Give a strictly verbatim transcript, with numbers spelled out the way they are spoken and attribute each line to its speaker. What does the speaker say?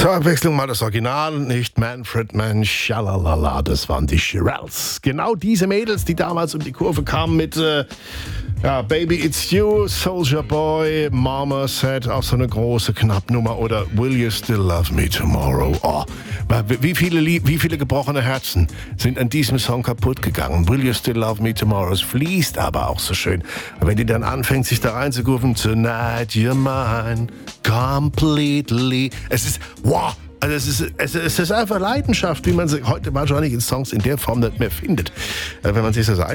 Speaker 1: Zur Abwechslung mal das Original, nicht Manfred Mann, Schalalala, das waren die Shirelles. Genau diese Mädels, die damals um die Kurve kamen mit äh, ja, Baby It's You, Soldier Boy, Mama Said, auch so eine große Knappnummer, oder Will You Still Love Me Tomorrow? Oh, wie viele, wie viele gebrochene Herzen sind an diesem Song kaputt gegangen? Will You Still Love Me Tomorrow? Es fließt aber auch so schön. Wenn die dann anfängt, sich da reinzurufen, Tonight You're Mine, completely. Es ist, wow, also es ist, es, es ist einfach Leidenschaft, wie man sie heute wahrscheinlich in Songs in der Form nicht mehr findet. Wenn man sich das